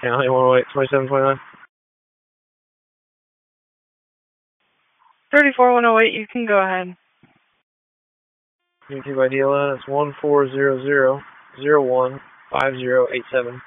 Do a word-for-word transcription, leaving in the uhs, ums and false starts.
County one oh eight, twenty-seven twenty-nine. thirty-four one oh eight, you can go ahead. G T by D L N, it's one four zero zero zero one five zero eight seven.